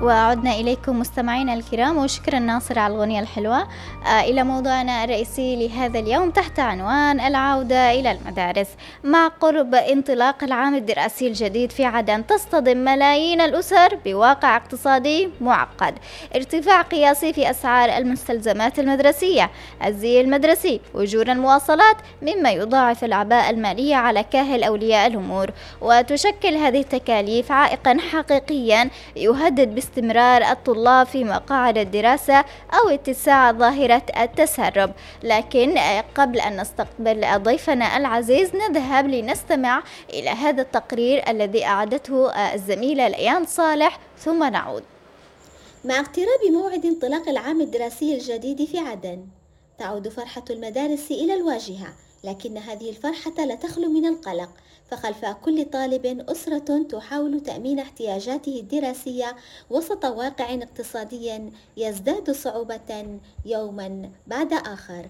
وعدنا إليكم مستمعينا الكرام، وشكرا ناصر على الغنية الحلوة. إلى موضوعنا الرئيسي لهذا اليوم تحت عنوان العودة إلى المدارس. مع قرب انطلاق العام الدراسي الجديد في عدن، تصطدم ملايين الأسر بواقع اقتصادي معقد. ارتفاع قياسي في أسعار المستلزمات المدرسية، الزي المدرسي، أجور المواصلات، مما يضاعف الأعباء المالية على كاهل أولياء الأمور. وتشكل هذه التكاليف عائقا حقيقيا يهدد باستمرار الطلاب في مقاعد الدراسة أو اتساع ظاهرة التسرب. لكن قبل أن نستقبل ضيفنا العزيز، نذهب لنستمع إلى هذا التقرير الذي أعدته الزميلة ليان صالح، ثم نعود. مع اقتراب موعد انطلاق العام الدراسي الجديد في عدن، تعود فرحة المدارس إلى الواجهة، لكن هذه الفرحة لا تخلو من القلق، فخلف كل طالب أسرة تحاول تأمين احتياجاته الدراسية وسط واقع اقتصادي يزداد صعوبة يوما بعد آخر.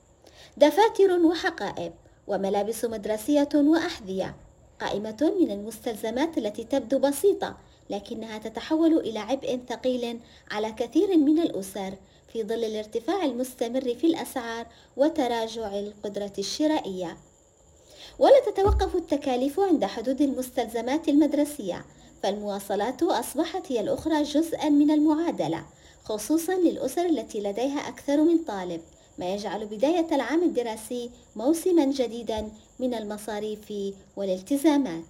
دفاتر وحقائب وملابس مدرسية وأحذية، قائمة من المستلزمات التي تبدو بسيطة لكنها تتحول إلى عبء ثقيل على كثير من الأسر في ظل الارتفاع المستمر في الأسعار وتراجع القدرة الشرائية. ولا تتوقف التكاليف عند حدود المستلزمات المدرسية، فالمواصلات أصبحت هي الأخرى جزءا من المعادلة، خصوصا للأسر التي لديها أكثر من طالب، ما يجعل بداية العام الدراسي موسما جديدا من المصاريف والالتزامات.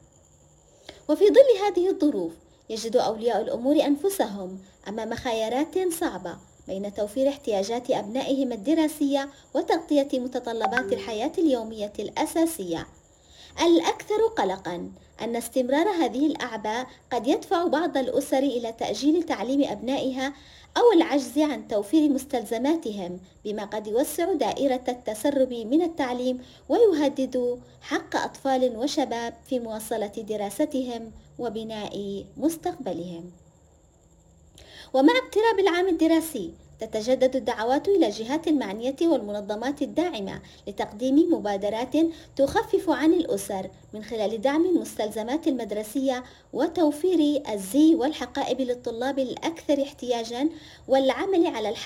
وفي ظل هذه الظروف، يجد أولياء الأمور أنفسهم أمام خيارات صعبة بين توفير احتياجات أبنائهم الدراسية وتغطية متطلبات الحياة اليومية الأساسية. الأكثر قلقاً أن استمرار هذه الأعباء قد يدفع بعض الأسر إلى تأجيل تعليم أبنائها أو العجز عن توفير مستلزماتهم، بما قد يوسع دائرة التسرب من التعليم ويهدد حق أطفال وشباب في مواصلة دراستهم وبناء مستقبلهم. ومع اقتراب العام الدراسي، تتجدد الدعوات إلى الجهات المعنية والمنظمات الداعمة لتقديم مبادرات تخفف عن الأسر من خلال دعم المستلزمات المدرسية وتوفير الزي والحقائب للطلاب الأكثر احتياجاً، والعمل على